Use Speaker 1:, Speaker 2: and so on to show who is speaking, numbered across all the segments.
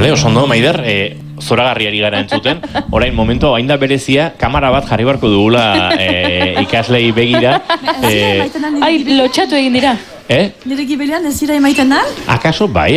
Speaker 1: Bale, oso ondo, Maider, zoragarriari gara entzuten, orain momentu hain da berezia, kamera bat jarri barko dugula ikaslei begira.
Speaker 2: Ai, lotxatu egin dira.
Speaker 3: Nire gibelian ez dira emaiten da?
Speaker 1: Akaso bai.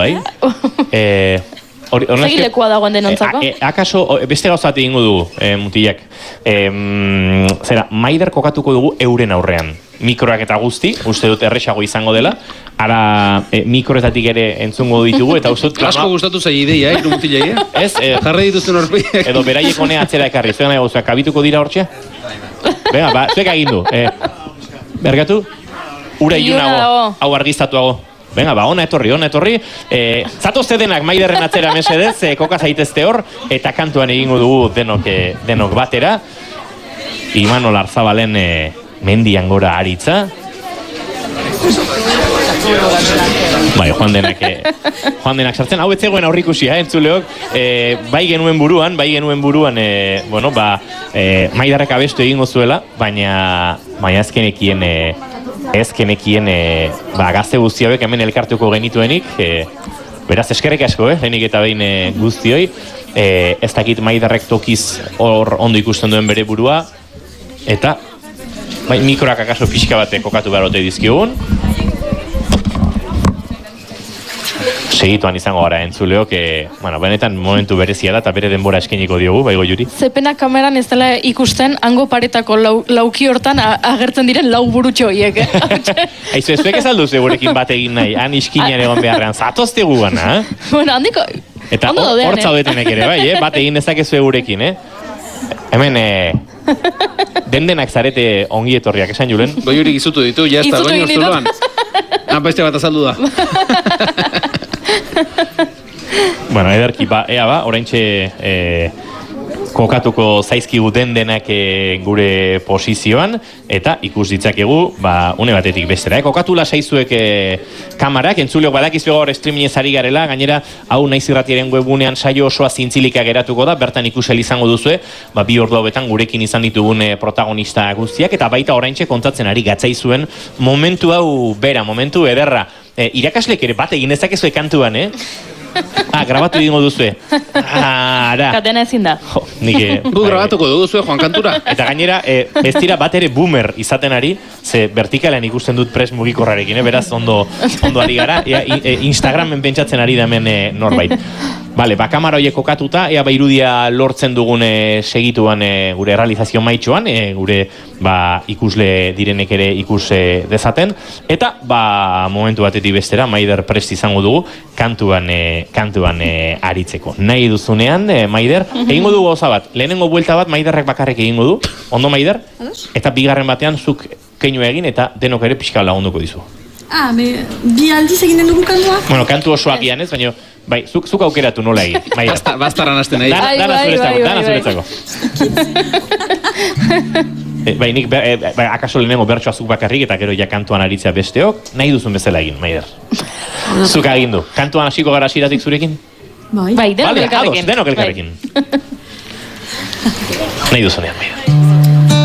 Speaker 2: Segilekoa dagoen denontzako.
Speaker 1: Akaso, beste gauzat egingo dugu, mutilak. Zera, Maider kokatuko dugu euren aurrean. Mikroak eta guzti, uste dut erresago izango dela. Ara, mikroetatik ere entzungo ditugu, eta uste dut...
Speaker 4: Asko gustatu zai ideia, mutilei,
Speaker 1: Ez,
Speaker 4: jarri dituzten horpeiak.
Speaker 1: Edo beraiek honea atzera ekarri, zuena egozua, kabituko dira hortxe? Venga, ba, zuek agindu. Bergatu? Ura ilunago, hau argiztatuago. Venga, ba, ona etorri. Zatozte denak Maiderren atzera mesedez, koka zaitezte hor, eta kantuan egingo dugu denok batera. Imanol Arzabalen mendian gora aritza. Bai, joan denak sartzen. Hau etzegoen aurrikusia, entzuleok. Bai genuen buruan, Maiderrek abestu egingo zuela, baina ez genekien gazte guzti hauek hemen elkartuko genituenik, beraz eskerrik asko, lehenik eta behin guztioi, ez dakit Maiderrek tokiz hor ondo ikusten duen bere burua, eta mikroak akaso pixka bate kokatu beharote dizkigun. Segituan izango gara entzuleok, benetan momentu berezia da eta bere denbora eskeniko diogu, baigo Juri?
Speaker 2: Zepena kameran ez dela ikusten hango paretako lauki hortan agertzen diren lau burutxo horiek.
Speaker 1: Aizu, zuek ez alduzu gurekin bat egin nahi, han iskinean egon beharrean, zatozte gu gana,
Speaker 2: Bueno, handiko,
Speaker 1: eta
Speaker 2: ondo daudean,
Speaker 1: hor zaudetenek ere, bai, bat egin dezakezu gurekin, Hemen, dendenak zarete ongi etorriak, esan Julen?
Speaker 4: Bai hori gizutu ditu, jazta, baino zuloan. Beste bat azaldu da.
Speaker 1: Bueno, ederki, ea oraintxe kokatuko zaizkigu dendenak gure posizioan, eta ikus ditzakegu, une batetik bestera. Kokatula saizuek kamarak, entzuleok badakizu gaur streamingez ari garela, gainera, hau Naiz Irratiaren webunean saio osoa zintzilika geratuko da, bertan ikusel izango duzue, 2 ordu hauetan gurekin izan ditugun protagonista guztiak, eta baita oraintxe kontatzen ari gatzaizuen momentu hau bera, momentu ederra. Irakaslek ere bat egin ezakezue kantuan, grabatu egingo duzue.
Speaker 2: Katena ezin da.
Speaker 4: Gu grabatuko duzue, Juan Kantura.
Speaker 1: Eta gainera, ez dira bat ere boomer izaten ari, ze vertikalean ikusten dut pres mugikorrarekin, beraz ondo ari gara, Instagramen pentsatzen ari da hemen norbait. Bale, kamera horiek kokatuta, ea irudia lortzen dugun segituan gure realizazio maitxoan, gure ikusle direnek ere ikus dezaten, eta momentu batetik bestera, Maider prest izango dugu, kantuan aritzeko. Nahi duzunean, Maider, egingo dugu gauza bat, lehenengo buelta bat Maiderrek bakarrek egingo du, ondo Maider? Eta bigarren batean zuk keinu egin eta denok ere pixka lagunduko dizu.
Speaker 3: Bi aldiz eginen dugu kantua?
Speaker 1: Bueno, kantu osoak ian ez, baina zuk aukeratu nola egin.
Speaker 4: Bastaran hasten nahi.
Speaker 1: Dana zuretzako. Nik akaso lehenengo bertsoa zuk bakarrik eta gero ja kantuan aritzea besteok, nahi duzun bezala egin, Maider. Zuk agindu. Kantuan hasiko gara hasieratik zurekin?
Speaker 2: Bai, denok elkarrekin.
Speaker 1: Denok elkarrekin. Nahi duzunean, Maider.